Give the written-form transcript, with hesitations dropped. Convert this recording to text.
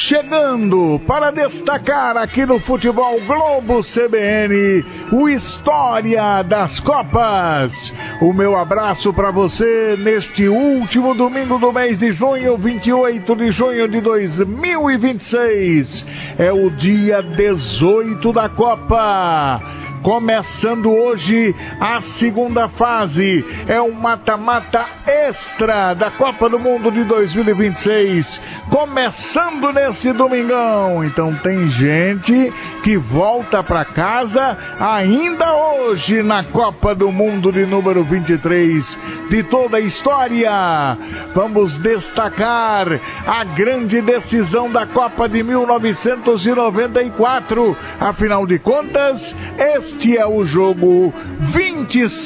chegando para destacar aqui no Futebol Globo CBN o História das Copas. O meu abraço para você neste último domingo do mês de junho, 28 de junho de 2026. É o dia 18 da Copa. Começando hoje a segunda fase, é um mata-mata extra da Copa do Mundo de 2026, começando nesse domingão. Então tem gente que volta para casa ainda hoje na Copa do Mundo de número 23 de toda a história. Vamos destacar a grande decisão da Copa de 1994, afinal de contas, este é o jogo 25